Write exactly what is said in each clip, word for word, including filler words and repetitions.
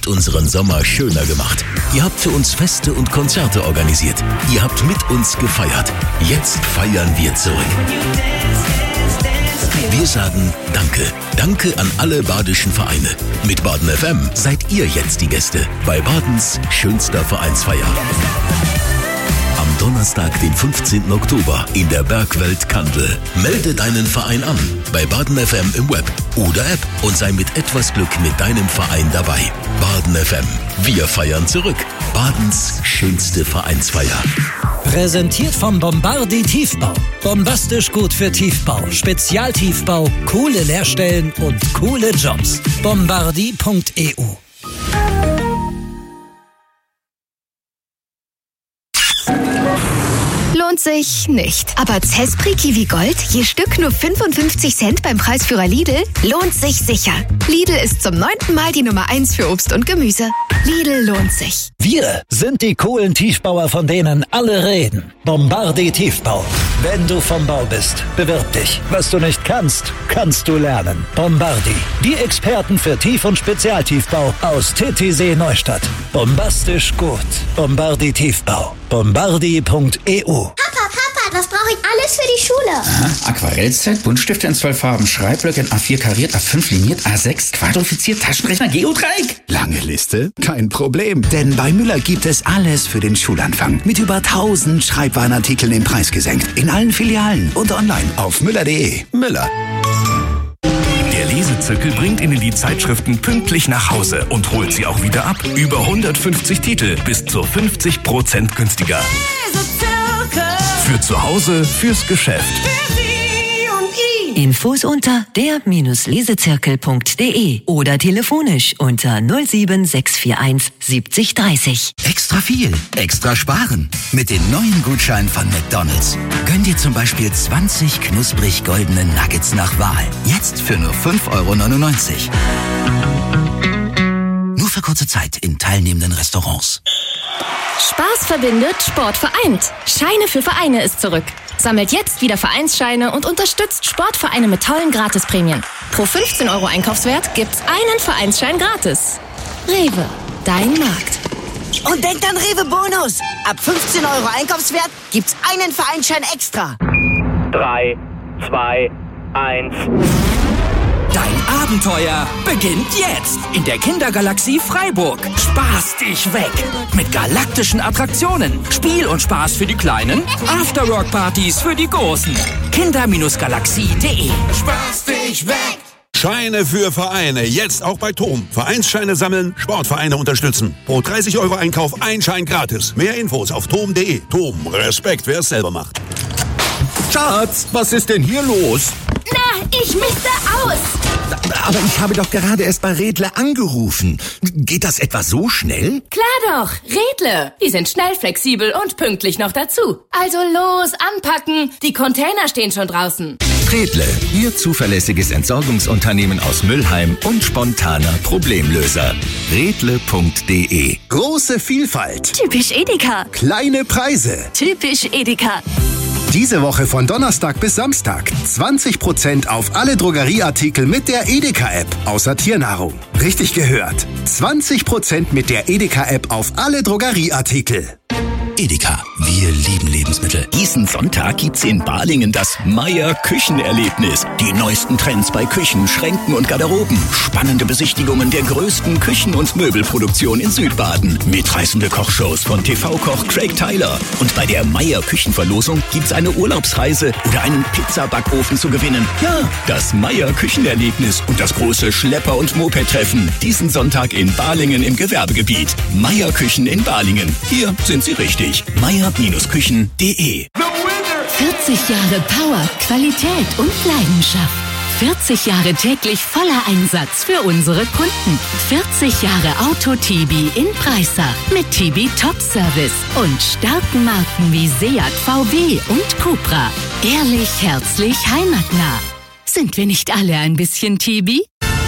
habt unseren Sommer schöner gemacht. Ihr habt für uns Feste und Konzerte organisiert. Ihr habt mit uns gefeiert. Jetzt feiern wir zurück. Wir sagen Danke. Danke an alle badischen Vereine. Mit Baden F M seid ihr jetzt die Gäste bei Badens schönster Vereinsfeier. Am Donnerstag, den fünfzehnten Oktober in der Bergwelt Kandel. Melde deinen Verein an bei Baden F M im Web oder App und sei mit etwas Glück mit deinem Verein dabei. Baden F M. Wir feiern zurück. Badens schönste Vereinsfeier. Präsentiert vom Bombardi Tiefbau. Bombastisch gut für Tiefbau, Spezialtiefbau, coole Leerstellen und coole Jobs. Bombardi punkt e u. Lohnt sich nicht. Aber Zespri Kiwi Gold, je Stück nur fünfundfünfzig Cent beim Preisführer Lidl, lohnt sich sicher. Lidl ist zum neunten Mal die Nummer eins für Obst und Gemüse. Lidl lohnt sich. Wir sind die coolen Tiefbauer, von denen alle reden. Bombardi Tiefbau. Wenn du vom Bau bist, bewirb dich. Was du nicht kannst, kannst du lernen. Bombardi. Die Experten für Tief- und Spezialtiefbau aus Titisee Neustadt. Bombastisch gut. Bombardi Tiefbau. Bombardi punkt e u. Papa, Papa, was brauche ich alles für die Schule? Aha, Aquarellset, Buntstifte in zwölf Farben, Schreibblöcke in A vier kariert, A fünf liniert, A sechs quadrifiziert, Taschenrechner, Geodreieck. Lange Liste? Kein Problem. Denn bei Müller gibt es alles für den Schulanfang. Mit über tausend Schreibwarenartikeln im Preis gesenkt. In allen Filialen und online auf müller punkt de. Müller. Der Lesezirkel bringt Ihnen die Zeitschriften pünktlich nach Hause und holt sie auch wieder ab. Über hundertfünfzig Titel bis zu fünfzig Prozent günstiger. Für zu Hause, fürs Geschäft. Infos unter der Lesezirkel punkt de oder telefonisch unter null sieben sechs vier eins siebzig dreißig. Extra viel, extra sparen. Mit den neuen Gutscheinen von McDonald's. Gönn dir zum Beispiel zwanzig knusprig goldene Nuggets nach Wahl. Jetzt für nur fünf Euro neunundneunzig. Nur für kurze Zeit in teilnehmenden Restaurants. Spaß verbindet, Sport vereint. Scheine für Vereine ist zurück. Sammelt jetzt wieder Vereinsscheine und unterstützt Sportvereine mit tollen Gratisprämien. Pro fünfzehn Euro Einkaufswert gibt's einen Vereinsschein gratis. Rewe, dein Markt. Und denkt an Rewe Bonus. Ab fünfzehn Euro Einkaufswert gibt's einen Vereinsschein extra. drei, zwei, eins... Dein Abenteuer beginnt jetzt in der Kindergalaxie Freiburg. Spaß dich weg mit galaktischen Attraktionen, Spiel und Spaß für die Kleinen, Afterwork-Partys für die Großen. Kinder Galaxie punkt de. Spaß dich weg! Scheine für Vereine, jetzt auch bei Tom. Vereinsscheine sammeln, Sportvereine unterstützen. Pro dreißig Euro Einkauf ein Schein gratis. Mehr Infos auf tom punkt de. Tom, Respekt, wer es selber macht. Schatz, was ist denn hier los? Na, ich misste aus. Aber ich habe doch gerade erst bei Redle angerufen. Geht das etwa so schnell? Klar doch, Redle. Die sind schnell, flexibel und pünktlich noch dazu. Also los, anpacken. Die Container stehen schon draußen. Redle, Ihr zuverlässiges Entsorgungsunternehmen aus Mülheim und spontaner Problemlöser. Redle punkt de. Große Vielfalt. Typisch Edeka. Kleine Preise. Typisch Edeka. Diese Woche von Donnerstag bis Samstag zwanzig Prozent auf alle Drogerieartikel mit der Edeka-App, außer Tiernahrung. Richtig gehört. zwanzig Prozent mit der Edeka-App auf alle Drogerieartikel. Edeka, wir lieben Lebensmittel. Diesen Sonntag gibt's in Balingen das Meier Küchenerlebnis. Die neuesten Trends bei Küchen, Schränken und Garderoben. Spannende Besichtigungen der größten Küchen- und Möbelproduktion in Südbaden. Mitreißende Kochshows von T V-Koch Craig Tyler. Und bei der Meier Küchenverlosung gibt's eine Urlaubsreise oder einen Pizzabackofen zu gewinnen. Ja, das Meier Küchenerlebnis und das große Schlepper- und Moped-Treffen. Diesen Sonntag in Balingen im Gewerbegebiet. Meier Küchen in Balingen. Hier sind Sie richtig. meier Küchen punkt de. vierzig Jahre Power, Qualität und Leidenschaft. vierzig Jahre täglich voller Einsatz für unsere Kunden. vierzig Jahre Auto-Tibi in Breisach mit Tibi Top Service und starken Marken wie Seat, V W und Cupra. Ehrlich, herzlich, heimatnah. Sind wir nicht alle ein bisschen Tibi?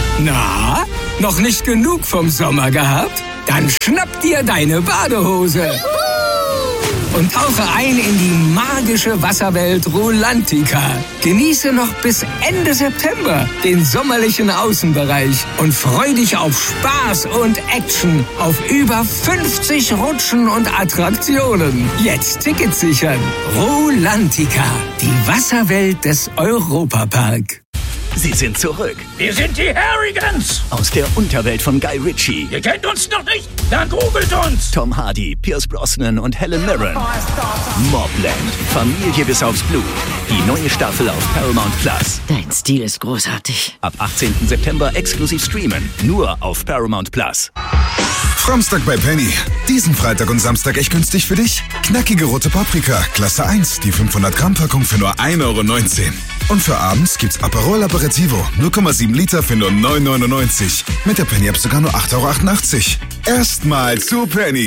Na, noch nicht genug vom Sommer gehabt? Dann schnapp dir deine Badehose. und tauche ein in die magische Wasserwelt Rulantica. Genieße noch bis Ende September den sommerlichen Außenbereich und freu dich auf Spaß und Action auf über fünfzig Rutschen und Attraktionen. Jetzt Tickets sichern. Rulantica, die Wasserwelt des Europapark. Sie sind zurück. Wir sind die Harrigans. Aus der Unterwelt von Guy Ritchie. Ihr kennt uns noch nicht? Dann googelt uns. Tom Hardy, Pierce Brosnan und Helen Mirren. Mobland, Familie bis aufs Blut. Die neue Staffel auf Paramount Plus. Dein Stil ist großartig. Ab achtzehnten September exklusiv streamen. Nur auf Paramount Plus. Samstag bei Penny. Diesen Freitag und Samstag echt günstig für dich? Knackige rote Paprika, Klasse eins, die fünfhundert Gramm Packung für nur ein Euro neunzehn. Und für abends gibt's Aperol Aperitivo, null Komma sieben Liter für nur neun Euro neunundneunzig. Mit der Penny App sogar nur acht Euro achtundachtzig. Erstmal zu Penny.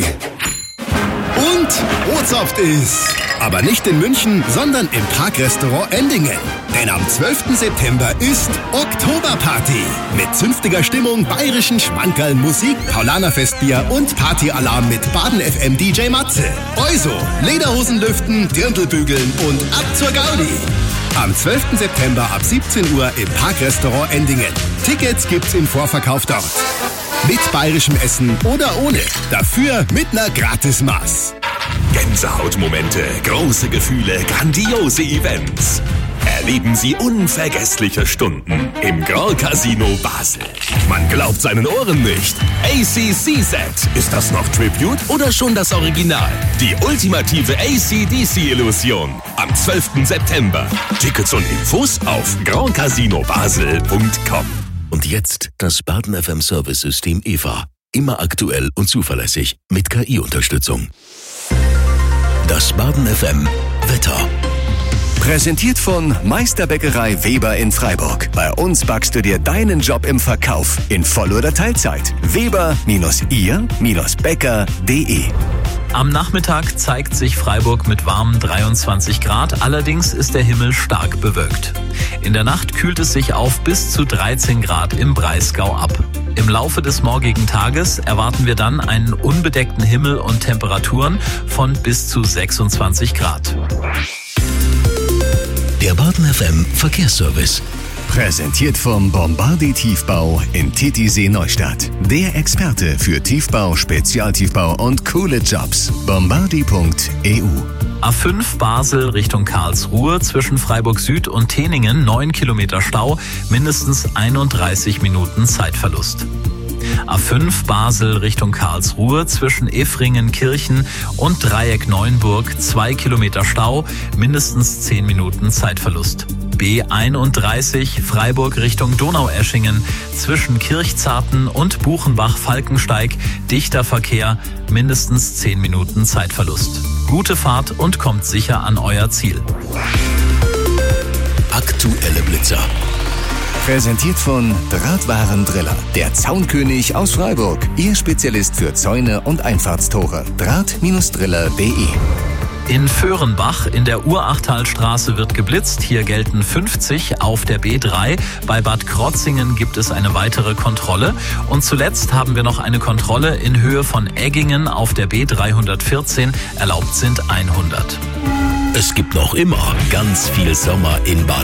Und Bootshaft ist. Aber nicht in München, sondern im Parkrestaurant Endingen. Denn am zwölften September ist Oktoberparty. Mit zünftiger Stimmung, bayerischen Schmankerl, Musik, Paulaner-Festbier und Partyalarm mit Baden-F M D J Matze. Euso, Lederhosen lüften, Dirndlbügeln und ab zur Gaudi. Am zwölften September ab siebzehn Uhr im Parkrestaurant Endingen. Tickets gibt's im Vorverkauf dort. Mit bayerischem Essen oder ohne. Dafür mit ner Gratismaß. Gänsehautmomente, große Gefühle, grandiose Events. Erleben Sie unvergessliche Stunden im Grand Casino Basel. Man glaubt seinen Ohren nicht. A C C Z. Ist das noch Tribute oder schon das Original? Die ultimative A C D C-Illusion. Am zwölften September. Tickets und Infos auf grand casino basel punkt com. Und jetzt das Baden F M Service-System E V A. Immer aktuell und zuverlässig mit K I-Unterstützung. Das Baden F M Wetter. Präsentiert von Meisterbäckerei Weber in Freiburg. Bei uns backst du dir deinen Job im Verkauf in Voll- oder Teilzeit. Weber ihr Bäcker punkt de. Am Nachmittag zeigt sich Freiburg mit warmen dreiundzwanzig Grad, allerdings ist der Himmel stark bewölkt. In der Nacht kühlt es sich auf bis zu dreizehn Grad im Breisgau ab. Im Laufe des morgigen Tages erwarten wir dann einen unbedeckten Himmel und Temperaturen von bis zu sechsundzwanzig Grad. Der Baden F M Verkehrsservice. Präsentiert vom Bombardi Tiefbau in Titisee Neustadt. Der Experte für Tiefbau, Spezialtiefbau und coole Jobs. bombardi punkt e u. A fünf Basel Richtung Karlsruhe zwischen Freiburg Süd und Teningen neun Kilometer Stau, mindestens einunddreißig Minuten Zeitverlust. A fünf Basel Richtung Karlsruhe zwischen Effringen-Kirchen und Dreieck Neuenburg zwei Kilometer Stau, mindestens zehn Minuten Zeitverlust. B einunddreißig Freiburg Richtung Donaueschingen zwischen Kirchzarten und Buchenbach-Falkensteig dichter Verkehr, mindestens zehn Minuten Zeitverlust. Gute Fahrt und kommt sicher an euer Ziel. Aktuelle Blitzer. Präsentiert von Drahtwaren Driller. Der Zaunkönig aus Freiburg. Ihr Spezialist für Zäune und Einfahrtstore. Draht Driller punkt de. In Föhrenbach in der Urachtalstraße wird geblitzt. Hier gelten fünfzig auf der B drei. Bei Bad Krotzingen gibt es eine weitere Kontrolle. Und zuletzt haben wir noch eine Kontrolle in Höhe von Eggingen auf der B dreihundertvierzehn. Erlaubt sind hundert. Es gibt noch immer ganz viel Sommer in Baden.